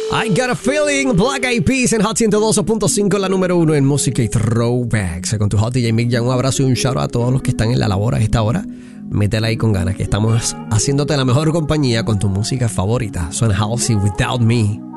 I Got a Feeling, Black Eyed Peas en Hot 102.5, la número 1 en música y throwbacks. Con tu Hot DJ Mick Jan, un abrazo y un shout out a todos los que están en la labor a esta hora. Métela ahí con ganas, que estamos haciéndote la mejor compañía con tu música favorita. Suena Halsey, Without Me.